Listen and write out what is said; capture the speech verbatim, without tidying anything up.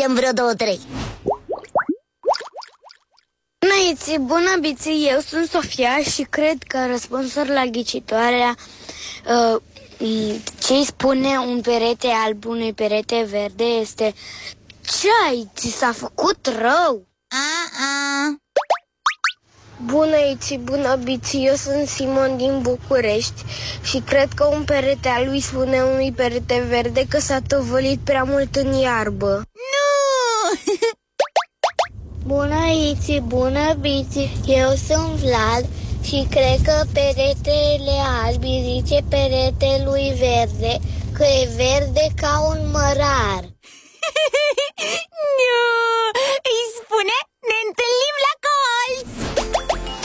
zicem vreo două, trei. Bună, Iți, bună, Biții, eu sunt Sofia și cred că răspunsul la ghicitoarea uh, ce-i spune un perete alb unui perete verde este: ce-ai, ți s-a făcut rău? A-a. Bună, Iți, bună, Biții, eu sunt Simon din București și cred că un perete alb îi spune unui perete verde că s-a tăvălit prea mult în iarbă. Nu! Bună, Iți, bună, Biții, eu sunt Vlad și cred că peretele alb îi zice peretelui verde că e verde ca un mărar.